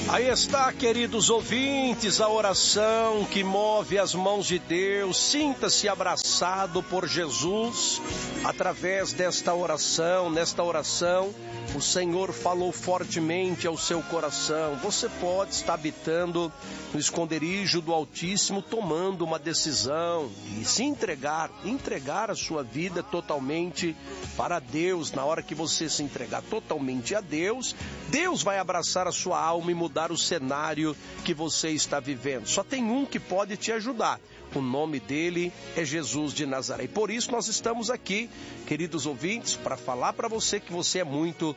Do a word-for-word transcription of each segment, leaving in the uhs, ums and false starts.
Aí está, queridos ouvintes, a oração que move as mãos de Deus. Sinta-se abraçado por Jesus através desta oração. Nesta oração, o Senhor falou fortemente ao seu coração. Você pode estar habitando no esconderijo do Altíssimo, tomando uma decisão e se entregar, entregar a sua vida totalmente para Deus. Na hora que você se entregar totalmente a Deus, Deus vai abraçar a sua alma e mudar o cenário que você está vivendo. Só tem um que pode te ajudar. O nome dele é Jesus de Nazaré. E por isso nós estamos aqui, queridos ouvintes, para falar para você que você é muito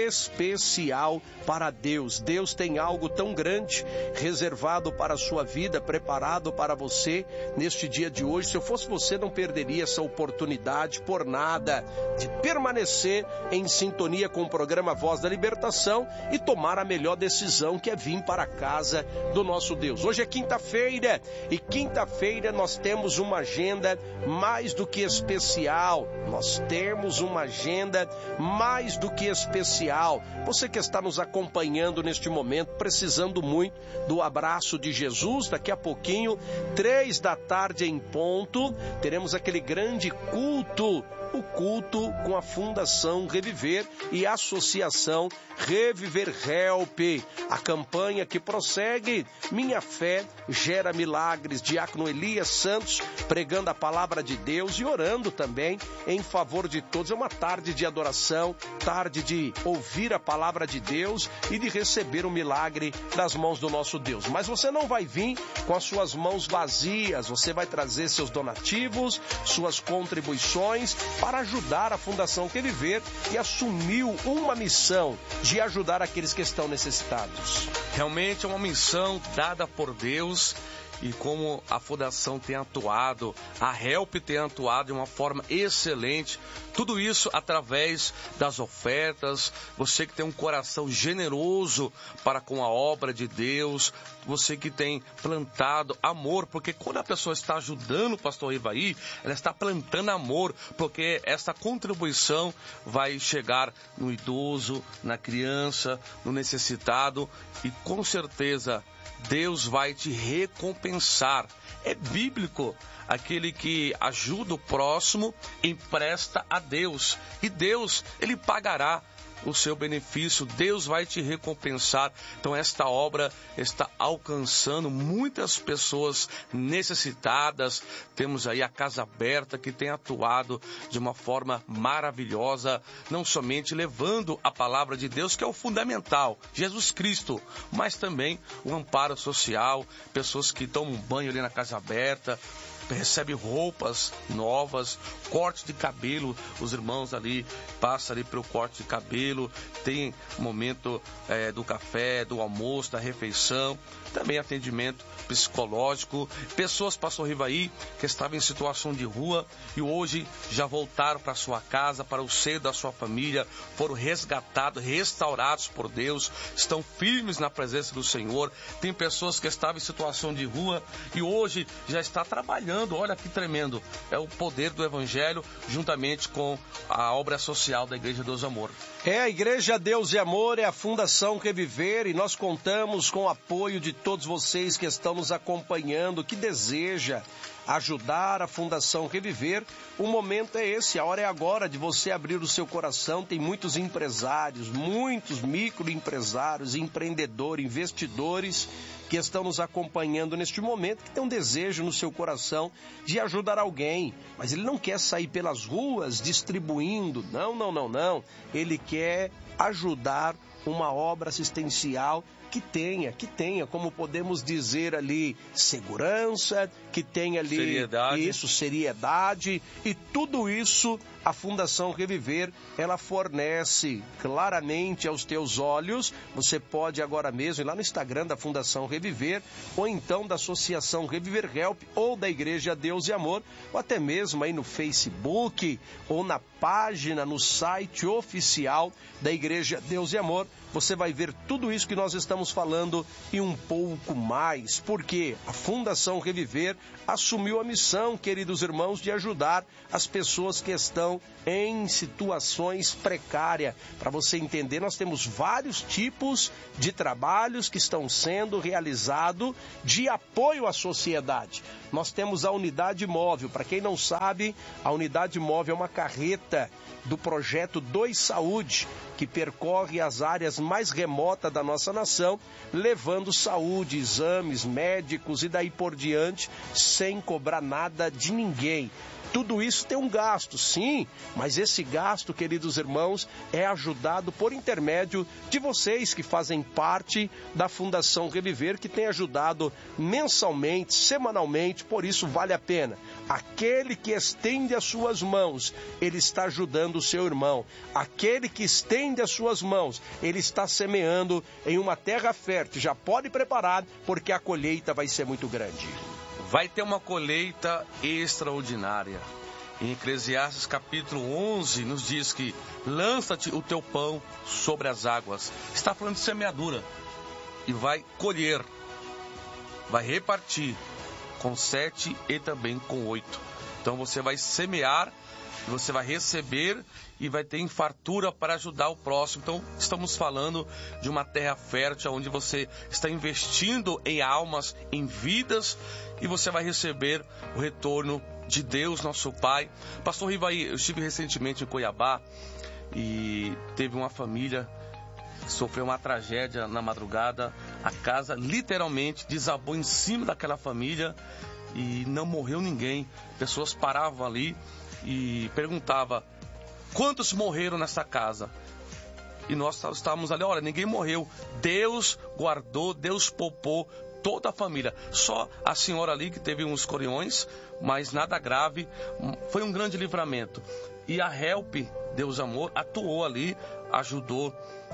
especial para Deus. Deus tem algo tão grande reservado para a sua vida, preparado para você neste dia de hoje. Se eu fosse você, não perderia essa oportunidade por nada de permanecer em sintonia com o programa Voz da Libertação e tomar a melhor decisão, que é vir para a casa do nosso Deus. Hoje é quinta-feira e quinta-feira nós temos uma agenda mais do que especial. Nós temos uma agenda mais do que especial. Você que está nos acompanhando neste momento, precisando muito do abraço de Jesus, daqui a pouquinho, três da tarde em ponto, teremos aquele grande culto, o culto com a Fundação Reviver e a Associação Reviver Help, a campanha que prossegue Minha Fé Gera Milagres. Diácono Elias Santos pregando a palavra de Deus e orando também em favor de todos. É uma tarde de adoração, tarde de ouvir a palavra de Deus e de receber o milagre das mãos do nosso Deus. Mas você não vai vir com as suas mãos vazias, você vai trazer seus donativos, suas contribuições para ajudar a Fundação Reviver, e assumiu uma missão de ajudar aqueles que estão necessitados. Realmente é uma missão dada por Deus. E como a Fundação tem atuado, a Help tem atuado de uma forma excelente, tudo isso através das ofertas. Você que tem um coração generoso para com a obra de Deus, você que tem plantado amor, porque quando a pessoa está ajudando o pastor Ivaí, ela está plantando amor, porque essa contribuição vai chegar no idoso, na criança, no necessitado, e com certeza Deus vai te recompensar. É bíblico. Aquele que ajuda o próximo empresta a Deus. E Deus, Ele pagará o seu benefício. Deus vai te recompensar. Então esta obra está alcançando muitas pessoas necessitadas. Temos aí a Casa Aberta, que tem atuado de uma forma maravilhosa, não somente levando a palavra de Deus, que é o fundamental, Jesus Cristo, mas também o amparo social, pessoas que tomam banho ali na Casa Aberta, recebe roupas novas, corte de cabelo, os irmãos ali passam ali pelo corte de cabelo, tem momento é, do café, do almoço, da refeição, também atendimento psicológico. Pessoas, pastor Rivaí, que estavam em situação de rua e hoje já voltaram para sua casa, para o seio da sua família, foram resgatados, restaurados por Deus, estão firmes na presença do Senhor. Tem pessoas que estavam em situação de rua e hoje já está trabalhando. Olha que tremendo, é o poder do Evangelho juntamente com a obra social da Igreja Deus e Amor. É, a Igreja Deus e Amor é a Fundação Reviver, e nós contamos com o apoio de todos vocês que estão nos acompanhando, que deseja ajudar a Fundação Reviver. O momento é esse, a hora é agora de você abrir o seu coração. Tem muitos empresários, muitos microempresários, empreendedores, investidores que estão nos acompanhando neste momento, que tem um desejo no seu coração de ajudar alguém, mas ele não quer sair pelas ruas distribuindo, não, não, não, não. Ele quer ajudar uma obra assistencial que tenha, que tenha, como podemos dizer ali, segurança, que tenha ali seriedade. isso, seriedade, e tudo isso a Fundação Reviver, ela fornece claramente aos teus olhos. Você pode agora mesmo ir lá no Instagram da Fundação Reviver, ou então da Associação Reviver Help, ou da Igreja Deus e Amor, ou até mesmo aí no Facebook, ou na página, no site oficial da Igreja Deus e Amor. você vai ver tudo isso que nós estamos falando e um pouco mais, porque a Fundação Reviver assumiu a missão, queridos irmãos, de ajudar as pessoas que estão em situações precárias. Para você entender, nós temos vários tipos de trabalhos que estão sendo realizados de apoio à sociedade. Nós temos a unidade móvel. Para quem não sabe, a unidade móvel é uma carreta do projeto Dois Saúde, que percorre as áreas mais remotas da nossa nação, levando saúde, exames, médicos e daí por diante, sem cobrar nada de ninguém. Tudo isso tem um gasto, sim, mas esse gasto, queridos irmãos, é ajudado por intermédio de vocês que fazem parte da Fundação Reviver, que tem ajudado mensalmente, semanalmente, por isso vale a pena. Aquele que estende as suas mãos, ele está ajudando o seu irmão. Aquele que estende as suas mãos, ele está semeando em uma terra fértil. Já pode preparar, porque a colheita vai ser muito grande. Vai ter uma colheita extraordinária. Em Eclesiastes capítulo onze nos diz que lança-te o teu pão sobre as águas. Está falando de semeadura. E vai colher, vai repartir com sete e também com oito. Então você vai semear, você vai receber e vai ter fartura para ajudar o próximo. Então estamos falando de uma terra fértil onde você está investindo em almas, em vidas, e você vai receber o retorno de Deus, nosso Pai. Pastor Rivaí, eu estive recentemente em Cuiabá e teve uma família que sofreu uma tragédia na madrugada. A casa literalmente desabou em cima daquela família e não morreu ninguém. Pessoas paravam ali e perguntavam: quantos morreram nessa casa? E nós estávamos ali, olha, ninguém morreu. Deus guardou, Deus poupou toda a família. Só a senhora ali que teve uns coriões, mas nada grave. Foi um grande livramento. E a Help, Deus Amor, atuou ali, ajudou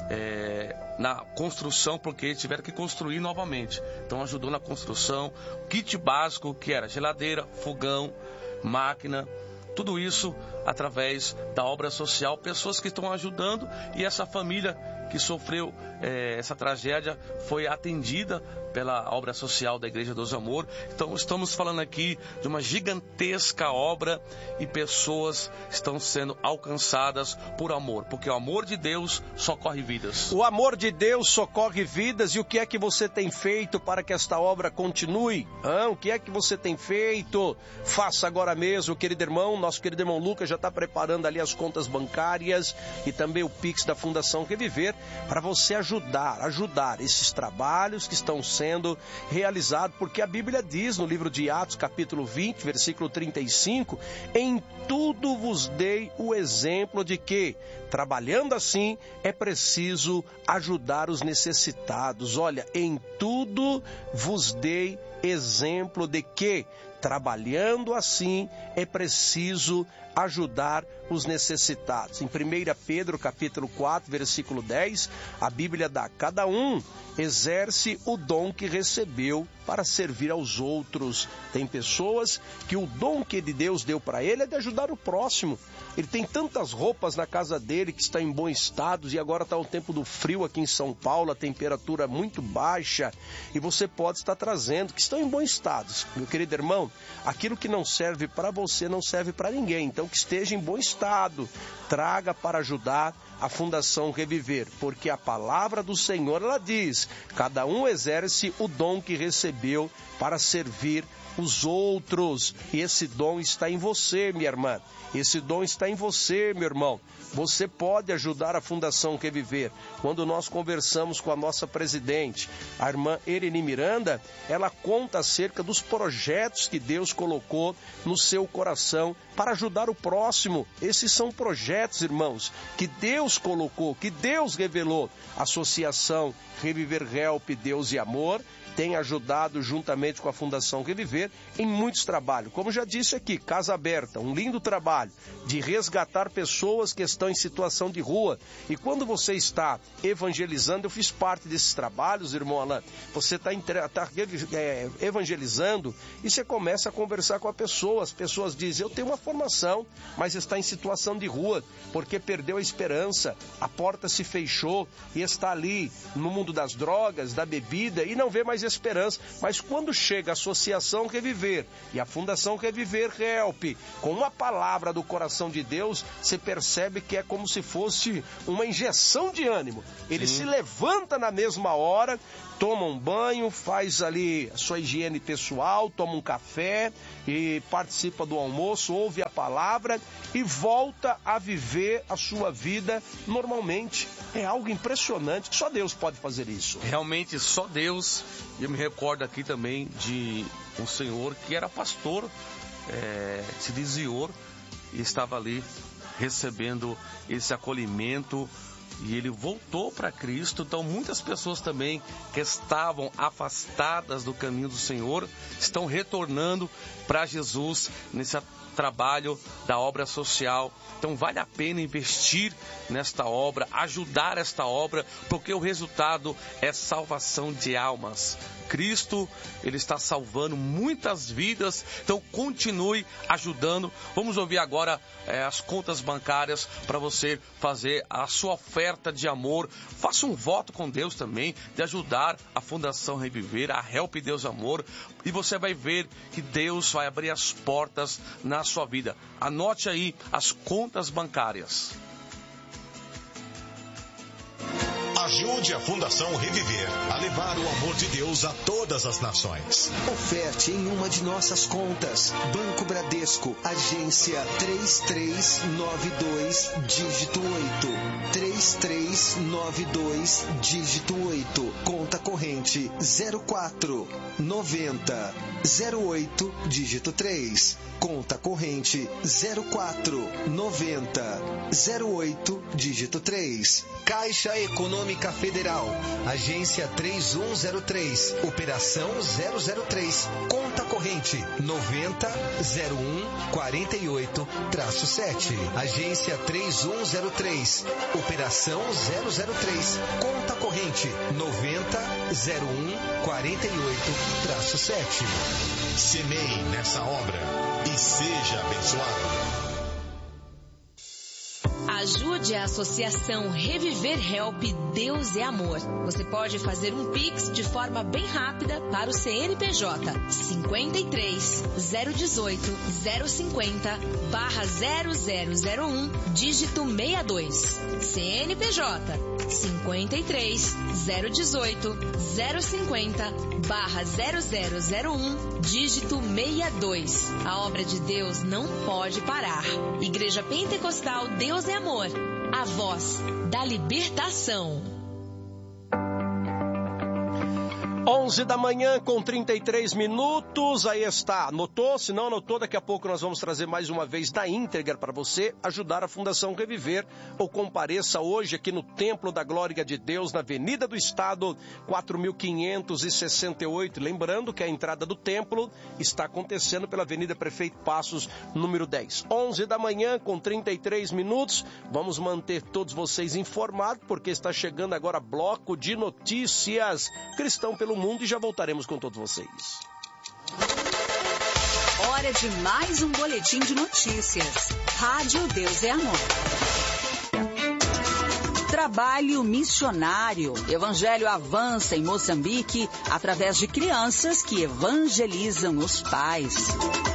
é, na construção, porque tiveram que construir novamente. Então ajudou na construção, kit básico, que era geladeira, fogão, máquina, tudo isso através da obra social, pessoas que estão ajudando, e essa família que sofreu é, essa tragédia foi atendida pela obra social da Igreja Deus Amor. Então estamos falando aqui de uma gigantesca obra e pessoas estão sendo alcançadas por amor, porque o amor de Deus socorre vidas. O amor de Deus socorre vidas. E o que é que você tem feito para que esta obra continue? Ah, o que é que você tem feito? Faça agora mesmo, querido irmão. Nosso querido irmão Lucas já está preparando ali as contas bancárias e também o Pix da Fundação Reviver, para você ajudar, ajudar esses trabalhos que estão sendo realizados, porque a Bíblia diz no livro de Atos, capítulo vinte, versículo trinta e cinco, em tudo vos dei o exemplo de que, trabalhando assim, é preciso ajudar os necessitados. Olha, em tudo vos dei exemplo de que, trabalhando assim, é preciso ajudar os necessitados. Em primeira Pedro, capítulo quatro, versículo dez, a Bíblia dá: cada um exerce o dom que recebeu para servir aos outros. Tem pessoas que o dom que Deus deu para ele é de ajudar o próximo. Ele tem tantas roupas na casa dele que está em bom estado, e agora está o tempo do frio aqui em São Paulo, a temperatura muito baixa, e você pode estar trazendo, que estão em bom estado. Meu querido irmão, aquilo que não serve para você não serve para ninguém, então que esteja em bom estado, traga para ajudar a Fundação Reviver, porque a palavra do Senhor, ela diz: cada um exerce o dom que recebeu para servir os outros, e esse dom está em você, minha irmã, esse dom está em você, meu irmão. Você pode ajudar a Fundação Reviver. Quando nós conversamos com a nossa presidente, a irmã Ereni Miranda, ela conta acerca dos projetos que Deus colocou no seu coração para ajudar o próximo. Esses são projetos, irmãos, que Deus colocou, que Deus revelou. A Associação Reviver Reviver Help, Deus e Amor tem ajudado juntamente com a Fundação Reviver em muitos trabalhos. Como já disse aqui, Casa Aberta, um lindo trabalho de resgatar pessoas que estão em situação de rua. E quando você está evangelizando, eu fiz parte desses trabalhos, irmão Alain, você está tá, é, evangelizando e você começa a conversar com a pessoa. As pessoas dizem, eu tenho uma formação, mas está em situação de rua, porque perdeu a esperança, a porta se fechou e está ali no mundo das drogas, da bebida e não vê mais esperança. Mas quando chega a Associação Reviver e a Fundação Reviver Help, com uma palavra do coração de Deus, você percebe que é como se fosse uma injeção de ânimo. Ele Sim. se levanta na mesma hora, toma um banho, faz ali a sua higiene pessoal, toma um café e participa do almoço, ouve a palavra e volta a viver a sua vida normalmente. É algo impressionante, que só Deus pode fazer isso. Realmente só Deus. Eu me recordo aqui também de um senhor que era pastor, é, se desviou e estava ali recebendo esse acolhimento e ele voltou para Cristo. Então muitas pessoas também que estavam afastadas do caminho do Senhor estão retornando para Jesus nesse trabalho da obra social. Então vale a pena investir nesta obra, ajudar esta obra, porque o resultado é salvação de almas. Cristo, Ele está salvando muitas vidas, então continue ajudando. Vamos ouvir agora é, as contas bancárias para você fazer a sua oferta de amor. Faça um voto com Deus também, de ajudar a Fundação Reviver, a Help Deus Amor, e você vai ver que Deus vai abrir as portas na sua vida. Anote aí as contas bancárias. Ajude a Fundação Reviver a levar o amor de Deus a todas as nações. Oferte em uma de nossas contas. Banco Bradesco, agência três três nove dois, dígito oito. três três nove dois, dígito oito. Conta corrente zero quatro noventa zero oito, dígito três. Conta corrente zero quatro noventa zero oito, dígito três. Caixa Econômica Federal, agência três um zero três, operação zero zero três, conta corrente noventa zero um quarenta e oito sete, agência três um zero três, operação zero zero três, conta corrente noventa zero um quarenta e oito sete. Semeie nessa obra e seja abençoado. Ajude a Associação Reviver Help, Deus é Amor. Você pode fazer um Pix de forma bem rápida para o C N P J cinquenta e três, zero dezoito, zero cinquenta, barra zero zero zero um, dígito sessenta e dois. C N P J cinquenta e três, zero dezoito, zero cinquenta, barra zero zero zero um, dígito sessenta e dois. A obra de Deus não pode parar. Igreja Pentecostal Deus é Amor, a voz da libertação. onze da manhã com trinta e três minutos, aí está, anotou? Se não anotou, daqui a pouco nós vamos trazer mais uma vez na íntegra para você ajudar a Fundação Reviver, ou compareça hoje aqui no Templo da Glória de Deus, na Avenida do Estado, quatro mil quinhentos e sessenta e oito, lembrando que a entrada do templo está acontecendo pela Avenida Prefeito Passos, número dez. onze da manhã com trinta e três minutos, vamos manter todos vocês informados, porque está chegando agora bloco de notícias Cristão pelo Mundo e já voltaremos com todos vocês. Hora de mais um boletim de notícias. Rádio Deus é Amor. Trabalho missionário. Evangelho avança em Moçambique através de crianças que evangelizam os pais.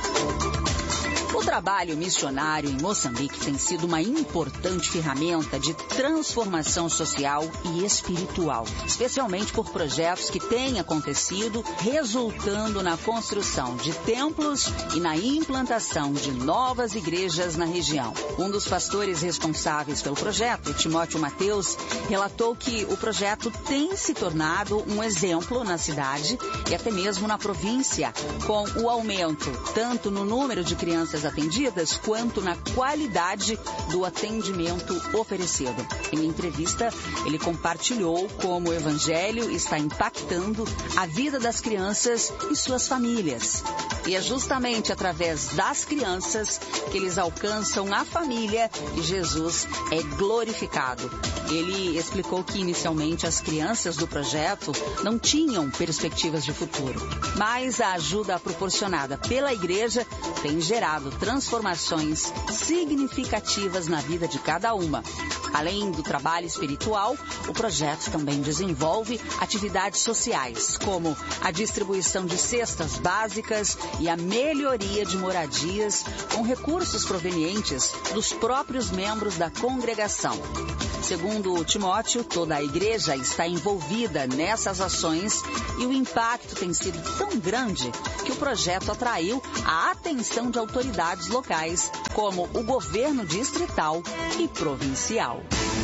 O trabalho missionário em Moçambique tem sido uma importante ferramenta de transformação social e espiritual, especialmente por projetos que têm acontecido, resultando na construção de templos e na implantação de novas igrejas na região. Um dos pastores responsáveis pelo projeto, Timóteo Mateus, relatou que o projeto tem se tornado um exemplo na cidade e até mesmo na província, com o aumento tanto no número de crianças crianças atendidas quanto na qualidade do atendimento oferecido. Em entrevista, ele compartilhou como o Evangelho está impactando a vida das crianças e suas famílias. E é justamente através das crianças que eles alcançam a família e Jesus é glorificado. Ele explicou que inicialmente as crianças do projeto não tinham perspectivas de futuro, mas a ajuda proporcionada pela igreja tem gerado transformações significativas na vida de cada uma. Além do trabalho espiritual, o projeto também desenvolve atividades sociais, como a distribuição de cestas básicas e a melhoria de moradias com recursos provenientes dos próprios membros da congregação. Segundo Timóteo, toda a igreja está envolvida nessas ações e o impacto tem sido tão grande que o projeto atraiu a atenção de autoridades locais, como o governo distrital e provincial.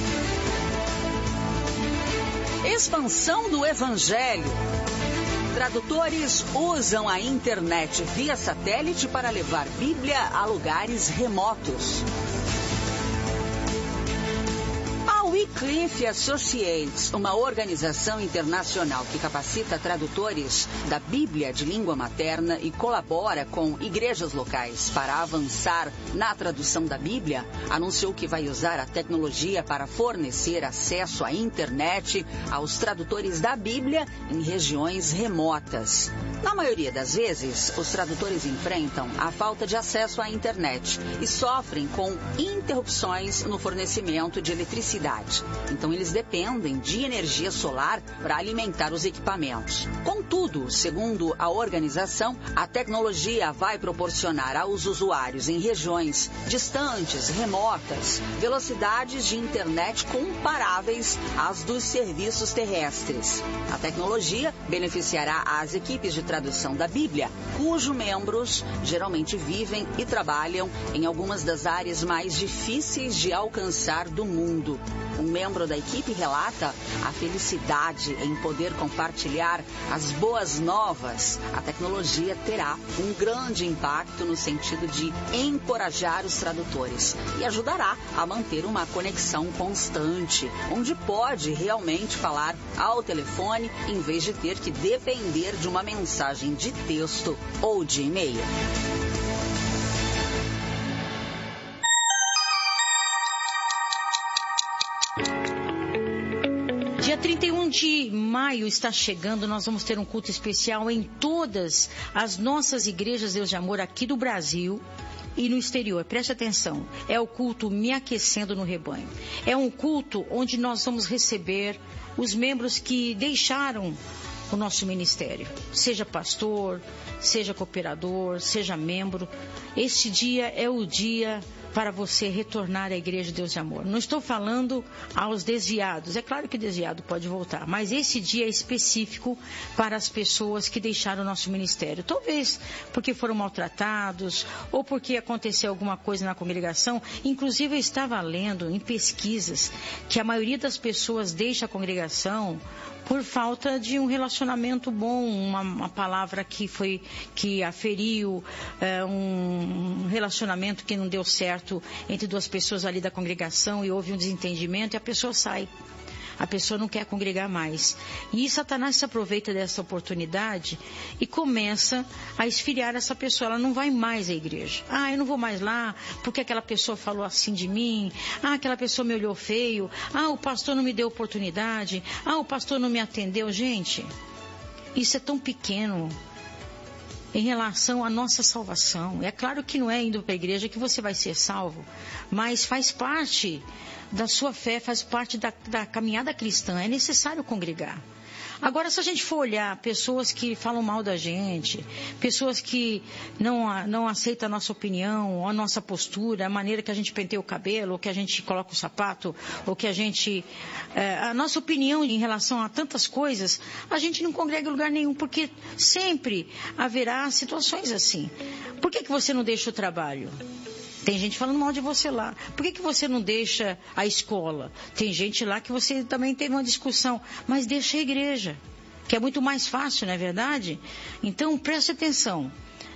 Expansão do Evangelho. Tradutores usam a internet via satélite para levar Bíblia a lugares remotos. A Wycliffe Associates, uma organização internacional que capacita tradutores da Bíblia de língua materna e colabora com igrejas locais para avançar na tradução da Bíblia, anunciou que vai usar a tecnologia para fornecer acesso à internet aos tradutores da Bíblia em regiões remotas. Na maioria das vezes, os tradutores enfrentam a falta de acesso à internet e sofrem com interrupções no fornecimento de eletricidade. Então, eles dependem de energia solar para alimentar os equipamentos. Contudo, segundo a organização, a tecnologia vai proporcionar aos usuários em regiões distantes, remotas, velocidades de internet comparáveis às dos serviços terrestres. A tecnologia beneficiará as equipes de tradução da Bíblia, cujos membros geralmente vivem e trabalham em algumas das áreas mais difíceis de alcançar do mundo. Um membro da equipe relata a felicidade em poder compartilhar as boas novas. A tecnologia terá um grande impacto no sentido de encorajar os tradutores e ajudará a manter uma conexão constante, onde pode realmente falar ao telefone em vez de ter que depender de uma mensagem de texto ou de e-mail. Dia trinta e um de maio está chegando, nós vamos ter um culto especial em todas as nossas igrejas Deus de Amor aqui do Brasil e no exterior. Preste atenção, é o culto Me Aquecendo no Rebanho. É um culto onde nós vamos receber os membros que deixaram o nosso ministério, seja pastor, seja cooperador, seja membro. Este dia é o dia para você retornar à Igreja Deus de Amor. Não estou falando aos desviados, é claro que desviado pode voltar, mas esse dia é específico para as pessoas que deixaram o nosso ministério. Talvez porque foram maltratados ou porque aconteceu alguma coisa na congregação. Inclusive eu estava lendo em pesquisas que a maioria das pessoas deixa a congregação por falta de um relacionamento bom, uma, uma palavra que foi, que a feriu, é, um relacionamento que não deu certo entre duas pessoas ali da congregação e houve um desentendimento e a pessoa sai. A pessoa não quer congregar mais. E Satanás se aproveita dessa oportunidade e começa a esfriar essa pessoa. Ela não vai mais à igreja. Ah, eu não vou mais lá porque aquela pessoa falou assim de mim. Ah, aquela pessoa me olhou feio. Ah, o pastor não me deu oportunidade. Ah, o pastor não me atendeu. Gente, isso é tão pequeno em relação à nossa salvação. É claro que não é indo para a igreja que você vai ser salvo, mas faz parte da sua fé, faz parte da, da caminhada cristã. É necessário congregar. Agora, se a gente for olhar pessoas que falam mal da gente, pessoas que não, não aceitam a nossa opinião, a nossa postura, a maneira que a gente penteia o cabelo, ou que a gente coloca o sapato, ou que a gente... É, a nossa opinião em relação a tantas coisas, a gente não congrega em lugar nenhum, porque sempre haverá situações assim. Por que que você não deixa o trabalho? Tem gente falando mal de você lá. Por que que você não deixa a escola? Tem gente lá que você também teve uma discussão. Mas deixa a igreja, que é muito mais fácil, não é verdade? Então, preste atenção.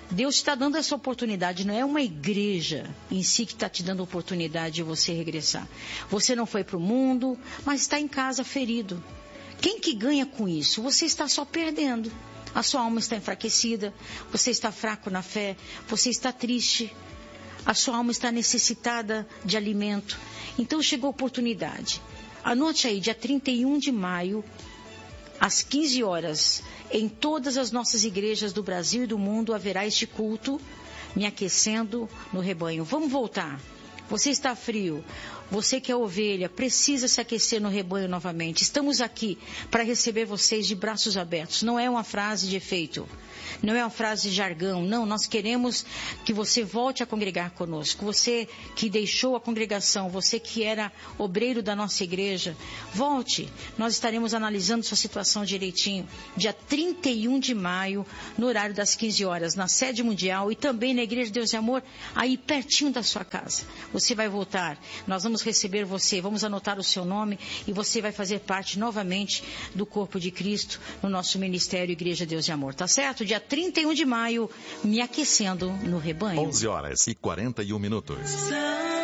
Deus está dando essa oportunidade, não é uma igreja em si que está te dando a oportunidade de você regressar. Você não foi para o mundo, mas está em casa ferido. Quem que ganha com isso? Você está só perdendo. A sua alma está enfraquecida, você está fraco na fé, você está triste, a sua alma está necessitada de alimento. Então chegou a oportunidade. Anote aí, dia trinta e um de maio, às quinze horas, em todas as nossas igrejas do Brasil e do mundo haverá este culto, me aquecendo no rebanho. Vamos voltar. Você está frio, você que é ovelha, precisa se aquecer no rebanho novamente. Estamos aqui para receber vocês de braços abertos. Não é uma frase de efeito, não é uma frase de jargão, não. Nós queremos que você volte a congregar conosco. Você que deixou a congregação, você que era obreiro da nossa igreja, volte. Nós estaremos analisando sua situação direitinho. Dia trinta e um de maio, no horário das quinze horas, na sede mundial e também na Igreja de Deus e Amor, aí pertinho da sua casa. Você vai voltar, nós vamos receber você, vamos anotar o seu nome e você vai fazer parte novamente do corpo de Cristo no nosso ministério Igreja de Deus e Amor, tá certo? Dia trinta e um de maio, me aquecendo no rebanho. onze horas e quarenta e um minutos.